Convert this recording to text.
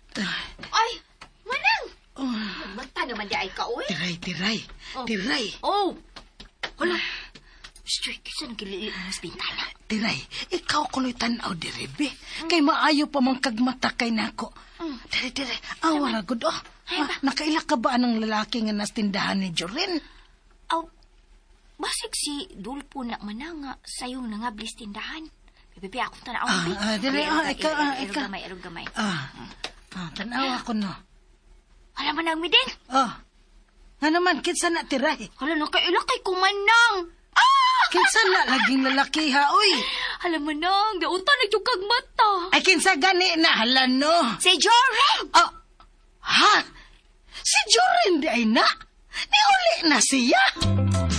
Ay, manang! Mata naman di ay ka, uy. Tiray. Oh! Hala! Shhh, kisa nang gililit mo sa bintana. Tiray, ikaw kuno'y tanaw diribe. Kay maayo pa mang kagmata kay nako. Tiray, awara gud oh. Nakaila ka ba anong lalaki nga nas tindahan ni Jorin? Aw, basig si Dulpo na mananga sayong nangablis tindahan. Bibi, ako tanaw. Tiray, ikaw. Erog gamay. Tanaw ako no. Hala, manang mi din. Nga naman, kinsa na tiray? Hala, nakaila kay kumanang. Kinsa na laging lalaki ha, uy. Hala, manang, daunta na yung kagmata. Ay, kinsa gani na halan no. Si Jorin! Ha? Si Jorin di ay na? Niuli na siya?